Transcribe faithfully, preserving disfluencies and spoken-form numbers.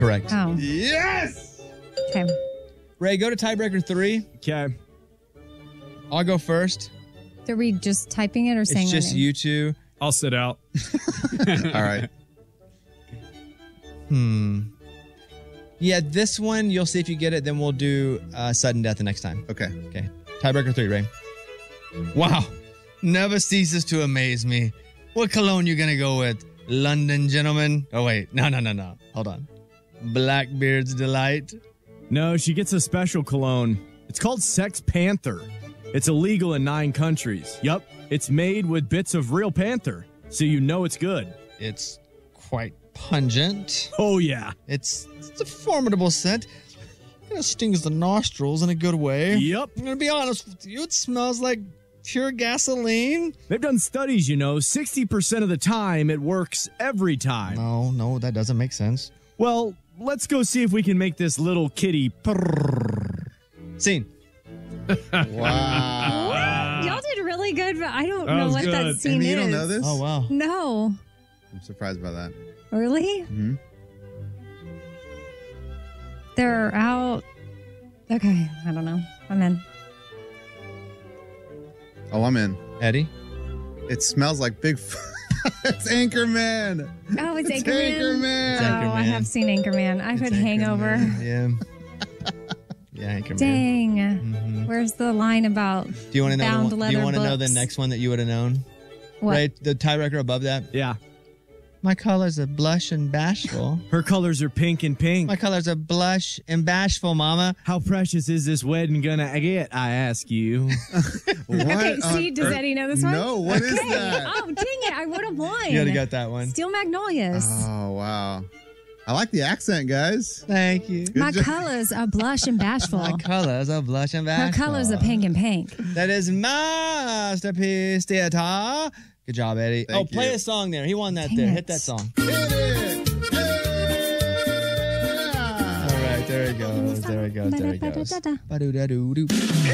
Correct. Oh. Yes! Okay. Ray, go to tiebreaker three. Okay. I'll go first. Are we just typing it or saying It's our just name? you two. I'll sit out. All right. Hmm. Yeah, this one, you'll see if you get it. Then we'll do uh, sudden death the next time. Okay. Okay. Tiebreaker three, Ray. Wow. Never ceases to amaze me. What cologne you going to go with? London Gentleman? Oh, wait. No, no, no, no. Hold on. Blackbeard's Delight? No, she gets a special cologne. It's called Sex Panther. It's illegal in nine countries. Yup. It's made with bits of real panther, so you know it's good. It's quite pungent. Oh, yeah. It's, it's a formidable scent. It kind of stings the nostrils in a good way. Yep. I'm going to be honest with you. It smells like pure gasoline. They've done studies, you know. sixty percent of the time, it works every time. No, no, that doesn't make sense. Well, let's go see if we can make this little kitty purr. Scene. Wow. Y'all did really good, but I don't That know was what that good. scene Amy, is. you don't know this? Oh, wow. No. I'm surprised by that. Really? Mm-hmm. They're out. Okay. I don't know. I'm in. Oh, I'm in. Eddie? It smells like big. F- it's Anchorman. Oh, it's, It's Anchorman. Anchorman. Oh, I Anchorman. have seen Anchorman. I've had It's Hangover. Anchorman. Yeah. Yeah, Anchorman. Dang. Mhm. Where's the line about Do you want to know? bound The, one- do leather you want to know the books? next one that you would have known? What? Right, the tiebreaker above that. Yeah. My colors are blush and bashful. Her colors are pink and pink. My colors are blush and bashful, Mama. How precious is this wedding gonna get, I ask you? What Okay, on see, does earth- Eddie know this one? No, what is Okay. that? Oh, dang it. I would have won. You already got that one. Steel Magnolias. Oh, wow. I like the accent, guys. Thank you. Good My job. colors are blush and bashful. My colors are blush and Her bashful. colors are pink and pink. That is masterpiece theater. Good job, Eddie. Thank oh, play you. a song there. He won that Dang there. it. Hit that song. Hit it. Yeah. All right, there it goes. There it goes. There it goes. Ba-da-ba-da-da-da. Ba-do-da-do-do.